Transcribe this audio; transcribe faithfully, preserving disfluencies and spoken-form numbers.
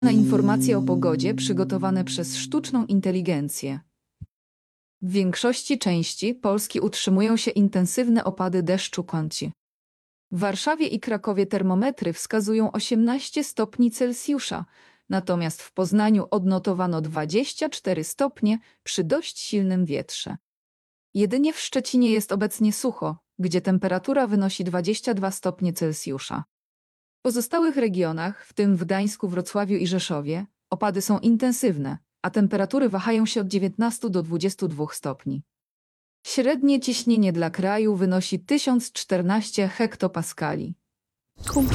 Na informacje o pogodzie przygotowane przez sztuczną inteligencję. W większości części Polski utrzymują się intensywne opady deszczu kąci. W Warszawie i Krakowie termometry wskazują osiemnaście stopni Celsjusza, natomiast w Poznaniu odnotowano dwadzieścia cztery stopnie przy dość silnym wietrze. Jedynie w Szczecinie jest obecnie sucho, gdzie temperatura wynosi dwadzieścia dwa stopnie Celsjusza. W pozostałych regionach, w tym w Gdańsku, Wrocławiu i Rzeszowie, opady są intensywne, a temperatury wahają się od dziewiętnastu do dwudziestu dwóch stopni. Średnie ciśnienie dla kraju wynosi tysiąc czternaście hektopaskali.